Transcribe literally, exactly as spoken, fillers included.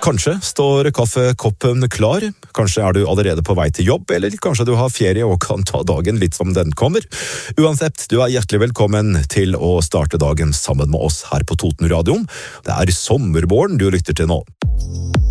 Kanskje står kaffekoppen klar, kanskje er du allerede på vei til jobb, eller kanskje du har ferie og kan ta dagen litt som den kommer. Uansett, du er hjertelig velkommen til å starte dagen sammen med oss her på Totenradioen. Det er sommervåren du lytter til nå.